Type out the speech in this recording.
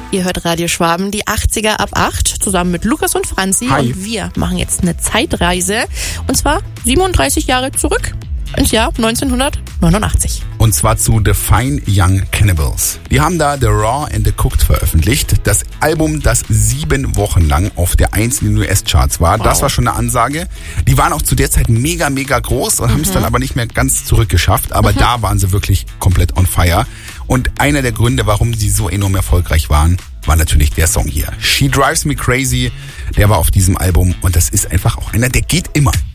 Ihr hört Radio Schwaben, die 80er ab 8, zusammen mit Lukas und Franzi. Hi. Und wir machen jetzt eine Zeitreise. Und zwar 37 Jahre zurück ins Jahr 1989. Und zwar zu The Fine Young Cannibals. Die haben da The Raw and the Cooked veröffentlicht. Das Album, das 7 Wochen lang auf der 1 in den US-Charts war. Wow. Das war schon eine Ansage. Die waren auch zu der Zeit mega groß und haben es dann aber nicht mehr ganz zurückgeschafft. Aber da waren sie wirklich komplett on fire. Und einer der Gründe, warum sie so enorm erfolgreich waren, war natürlich der Song hier. She Drives Me Crazy. Der war auf diesem Album und das ist einfach auch einer, der geht immer.